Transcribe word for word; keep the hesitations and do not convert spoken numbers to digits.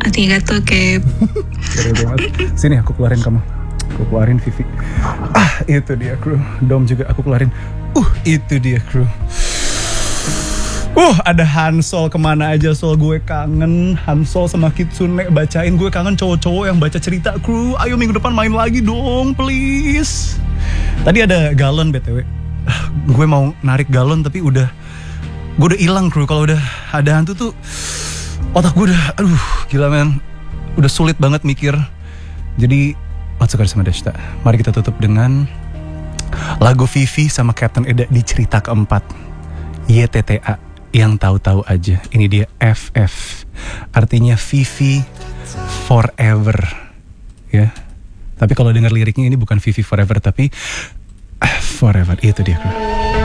Arigato, Kep. Sini aku keluarin kamu. Aku keluarin Vivi. Ah, itu dia kru. Dom juga aku keluarin. Uh, itu dia kru. Uh, ada Hansol kemana aja Sol, gue kangen. Hansol sama Kitsune bacain, gue kangen cowok-cowok yang baca cerita kru. Ayo minggu depan main lagi dong, please. Tadi ada galon B T W. Uh, gue mau narik galon tapi udah, gue udah hilang kru. Kalau udah ada hantu tuh otak gue udah, aduh gila men. Udah sulit banget mikir. Jadi Matsukari sama Deshita, mari kita tutup dengan lagu Vivi sama Captain Eda di cerita keempat, Y T T A, yang tahu-tahu aja. Ini dia F F, artinya Vivi Forever, ya. Tapi kalau dengar liriknya ini bukan Vivi Forever, tapi Forever, itu dia.